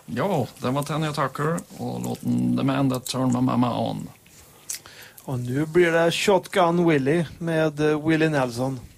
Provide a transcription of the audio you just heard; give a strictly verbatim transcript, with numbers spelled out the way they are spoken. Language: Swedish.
Ja, det var Tanya Tucker och låten The Man That Turned My Mama On. Och nu blir det Shotgun Willie med Willie Nelson.